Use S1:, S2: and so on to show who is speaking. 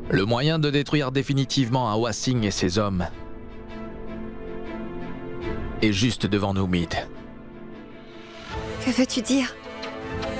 S1: Le moyen de détruire définitivement Hua Xing et ses hommes est juste devant nous, Mid.
S2: Que veux-tu dire?